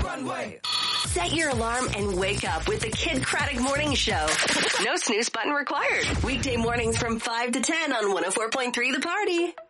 runway. Set your alarm and wake up with the Kid Craddock Morning Show. No snooze button required. Weekday mornings from 5 to 10 on 104.3 The Party.